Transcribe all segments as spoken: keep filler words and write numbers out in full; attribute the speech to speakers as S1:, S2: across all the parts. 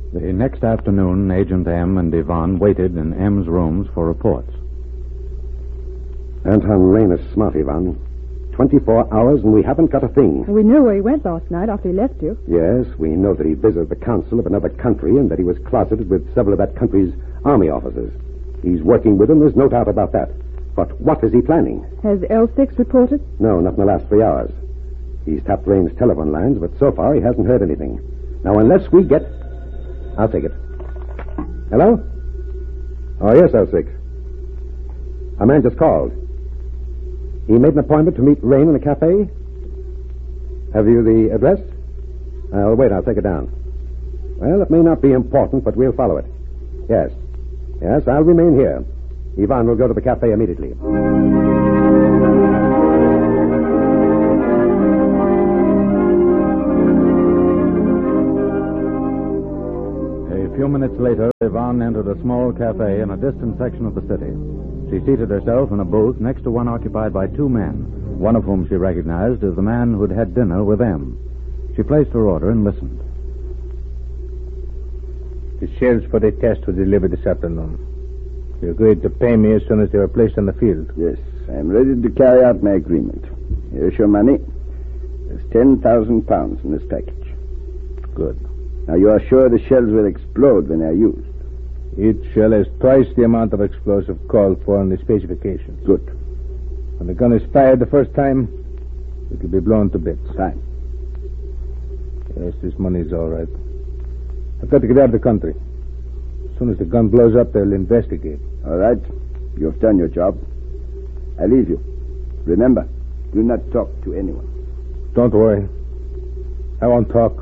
S1: The next afternoon, Agent M and Yvonne waited in M's rooms for reports.
S2: Anton Lane is smart, Yvonne. Twenty-four hours and we haven't got a thing.
S3: We knew where he went last night after he left you.
S2: Yes, we know that he visited the consul of another country and that he was closeted with several of that country's army officers. He's working with them, there's no doubt about that. But what is he planning?
S3: Has L six reported?
S2: No, not in the last three hours. He's tapped Rain's telephone lines, but so far he hasn't heard anything. Now, unless we get... I'll take it. Hello? Oh, yes, L six. A man just called. He made an appointment to meet Rain in a cafe? Have you the address? I'll wait, I'll take it down. Well, it may not be important, but we'll follow it. Yes. Yes, I'll remain here. Yvonne will go to the cafe immediately.
S1: A few minutes later, Yvonne entered a small cafe in a distant section of the city. She seated herself in a booth next to one occupied by two men, one of whom she recognized as the man who'd had dinner with M. She placed her order and listened.
S4: The shells for the test were delivered this afternoon. You agreed to pay me as soon as they were placed on the field.
S5: Yes, I'm ready to carry out my agreement. Here's your money. There's ten thousand pounds in this package.
S4: Good.
S5: Now, you are sure the shells will explode when they are used?
S4: Each shell has twice the amount of explosive called for in the specifications.
S5: Good.
S4: When the gun is fired the first time, it will be blown to bits.
S5: Fine.
S4: Yes, this money's all right. I've got to get out of the country. As soon as the gun blows up, they'll investigate.
S5: All right. You've done your job. I leave you. Remember, do not talk to anyone.
S4: Don't worry. I won't talk.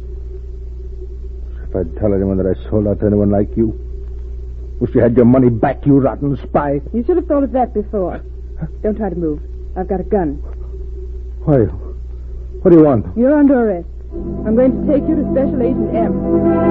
S4: If I'd tell anyone that I sold out to anyone like you. Wish you had your money back, you rotten spy.
S3: You should have thought of that before. Don't try to move. I've got a gun.
S4: Why? What do you want?
S3: You're under arrest. I'm going to take you to Special Agent M.